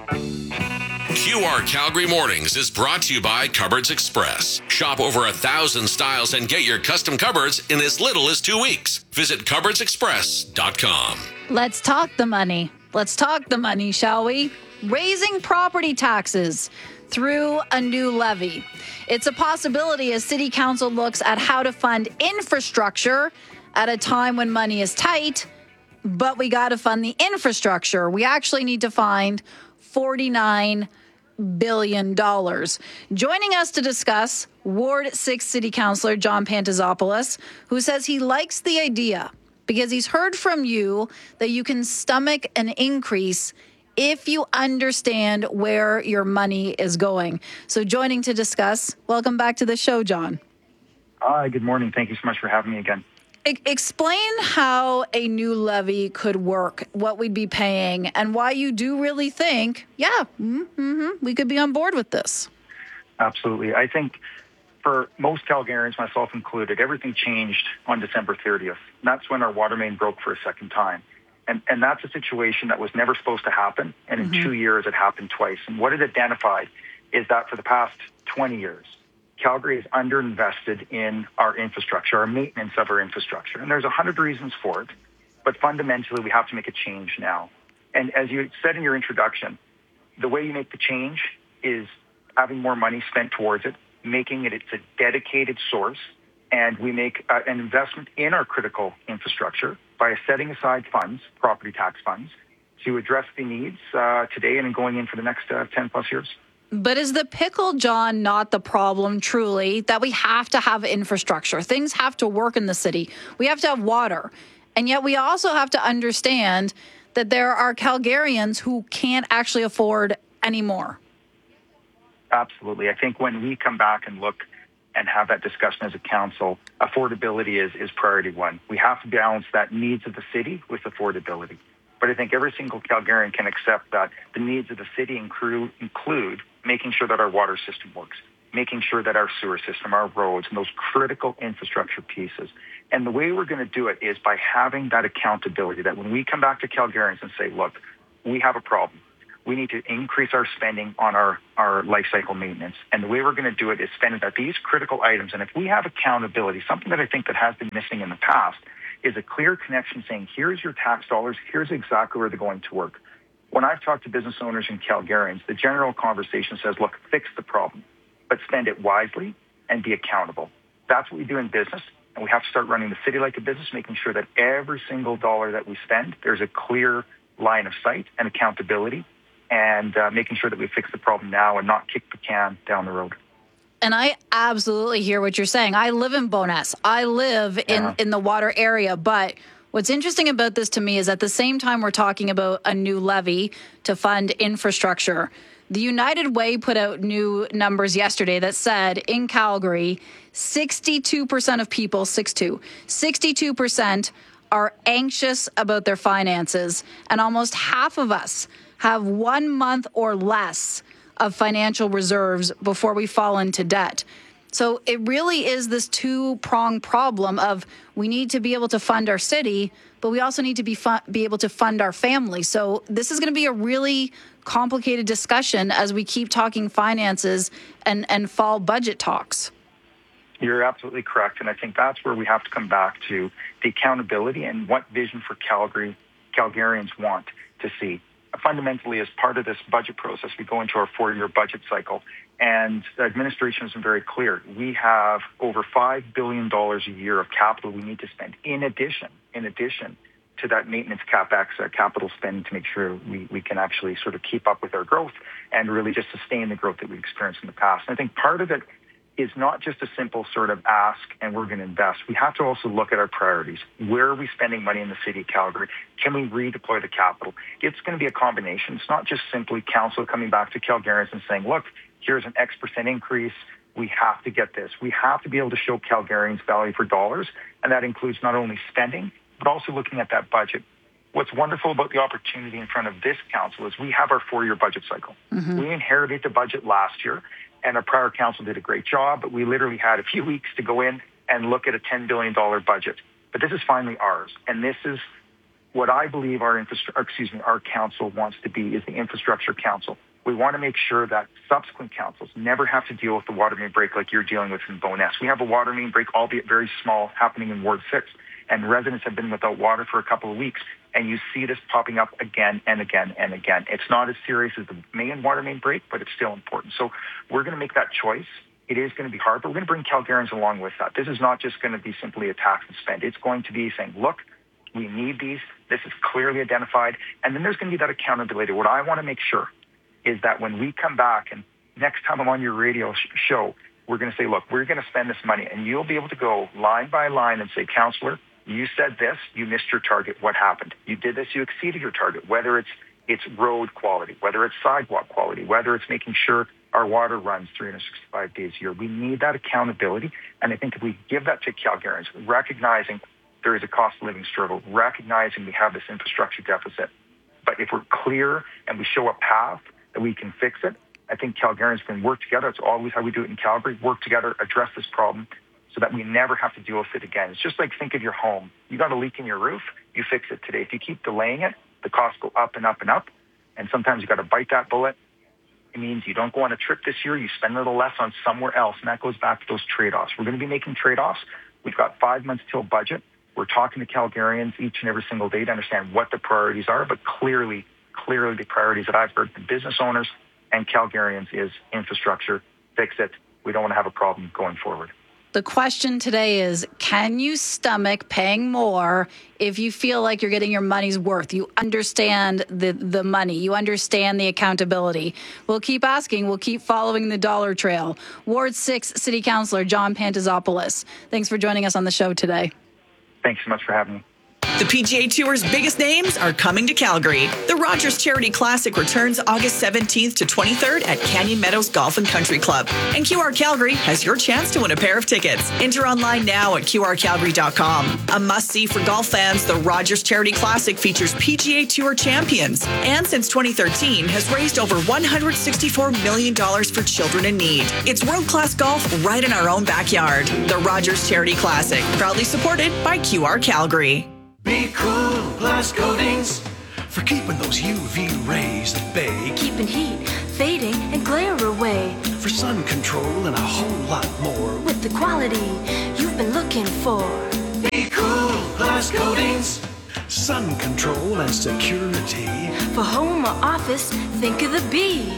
QR Calgary Mornings is brought to you by Cupboards Express. Shop over 1,000 styles and get your custom cupboards in as little as 2 weeks. Visit cupboardsexpress.com. Let's talk the money. Let's talk the money, shall we? Raising property taxes through a new levy. It's a possibility as City Council looks at how to fund infrastructure at a time when money is tight, but we got to fund the infrastructure. We actually need to find $49 billion. Joining us to discuss, Ward 6 City Councillor John Pantazopoulos, who says he likes the idea because he's heard from you that you can stomach an increase if you understand where your money is going. So joining to discuss, welcome back to the show, John. Hi, good morning. Thank you so much for having me again. Explain how a new levy could work, what we'd be paying, and why you do really think, we could be on board with this. Absolutely. I think for most Calgarians, myself included, everything changed on December 30th. And that's when our water main broke for a second time. And that's a situation that was never supposed to happen. And in 2 years, it happened twice. And what it identified is that for the past 20 years, Calgary is underinvested in our infrastructure, our maintenance of our infrastructure. And there's 100 reasons for it. But fundamentally, we have to make a change now. And as you said in your introduction, the way you make the change is having more money spent towards it, making it's a dedicated source. And we make an investment in our critical infrastructure by setting aside funds, property tax funds, to address the needs today and going in for the next 10 plus years. But is the pickle, John, not the problem truly, that we have to have infrastructure? Things have to work in the city. We have to have water. And yet we also have to understand that there are Calgarians who can't actually afford any more. Absolutely. I think when we come back and look and have that discussion as a council, affordability is priority one. We have to balance that needs of the city with affordability. But I think every single Calgarian can accept that the needs of the city include making sure that our water system works, making sure that our sewer system, our roads, and those critical infrastructure pieces. And the way we're going to do it is by having that accountability, that when we come back to Calgarians and say, look, we have a problem. We need to increase our spending on our life cycle maintenance. And the way we're going to do it is spend it at these critical items. And if we have accountability, something that I think that has been missing in the past is a clear connection saying, here's your tax dollars, here's exactly where they're going to work. When I've talked to business owners and Calgarians, the general conversation says, look, fix the problem, but spend it wisely and be accountable. That's what we do in business. And we have to start running the city like a business, making sure that every single dollar that we spend, there's a clear line of sight and accountability, and making sure that we fix the problem now and not kick the can down the road. And I absolutely hear what you're saying. I live in Bowness. I live in the water area. But what's interesting about this to me is at the same time we're talking about a new levy to fund infrastructure. The United Way put out new numbers yesterday that said in Calgary, 62% of people, 62% are anxious about their finances. And almost half of us have 1 month or less of financial reserves before we fall into debt. So it really is this two-pronged problem of we need to be able to fund our city, but we also need to be able to fund our family. So this is going to be a really complicated discussion as we keep talking finances and fall budget talks. You're absolutely correct. And I think that's where we have to come back to the accountability and what vision for Calgarians want to see. Fundamentally, as part of this budget process, we go into our 4-year budget cycle, and the administration has been very clear. We have over $5 billion a year of capital we need to spend in addition to that maintenance CapEx, capital spending, to make sure we can actually sort of keep up with our growth and really just sustain the growth that we've experienced in the past. And I think part of it is not just a simple sort of ask and we're going to invest. We have to also look at our priorities. Where are we spending money in the city of Calgary? Can we redeploy the capital? It's going to be a combination. It's not just simply council coming back to Calgarians and saying, look, here's an X% increase. We have to get this. We have to be able to show Calgarians value for dollars, and that includes not only spending, but also looking at that budget. What's wonderful about the opportunity in front of this council is we have our 4-year budget cycle. Mm-hmm. We inherited the budget last year, and our prior council did a great job, but we literally had a few weeks to go in and look at a $10 billion budget. But this is finally ours, and this is what I believe our council wants to be is the infrastructure council. We want to make sure that subsequent councils never have to deal with the water main break like you're dealing with in Bowness. We have a water main break, albeit very small, happening in Ward 6, and residents have been without water for a couple of weeks, and you see this popping up again and again and again. It's not as serious as the main water main break, but it's still important. So we're going to make that choice. It is going to be hard, but we're going to bring Calgarians along with that. This is not just going to be simply a tax and spend. It's going to be saying, look, we need these. This is clearly identified. And then there's going to be that accountability. What I want to make sure is that when we come back and next time I'm on your radio show, we're going to say, look, we're going to spend this money. And you'll be able to go line by line and say, Councillor, you said this, you missed your target. What happened? You did this, you exceeded your target, whether it's road quality, whether it's sidewalk quality, whether it's making sure our water runs 365 days a year. We need that accountability. And I think if we give that to Calgarians, recognizing there is a cost of living struggle, recognizing we have this infrastructure deficit, but if we're clear and we show a path that we can fix it, I think Calgarians can work together. It's always how we do it in Calgary, work together, address this problem so that we never have to deal with it again. It's just like, think of your home. You got a leak in your roof, you fix it today. If you keep delaying it, the costs go up and up and up. And sometimes you got to bite that bullet. It means you don't go on a trip this year, you spend a little less on somewhere else. And that goes back to those trade-offs. We're going to be making trade-offs. We've got 5 months till budget. We're talking to Calgarians each and every single day to understand what the priorities are, but clearly the priorities that I've heard from business owners and Calgarians is infrastructure, fix it. We don't want to have a problem going forward. The question today is, can you stomach paying more if you feel like you're getting your money's worth? You understand the money. You understand the accountability. We'll keep asking. We'll keep following the dollar trail. Ward 6 City Councillor John Pantazopoulos, thanks for joining us on the show today. Thanks so much for having me. The PGA Tour's biggest names are coming to Calgary. The Rogers Charity Classic returns August 17th to 23rd at Canyon Meadows Golf and Country Club. And QR Calgary has your chance to win a pair of tickets. Enter online now at qrcalgary.com. A must-see for golf fans, the Rogers Charity Classic features PGA Tour champions. And since 2013, has raised over $164 million for children in need. It's world-class golf right in our own backyard. The Rogers Charity Classic, proudly supported by QR Calgary. Be cool, glass coatings, for keeping those UV rays at bay. Keeping heat, fading, and glare away. For sun control and a whole lot more. With the quality you've been looking for. Be cool, glass coatings, sun control and security. For home or office, think of the B.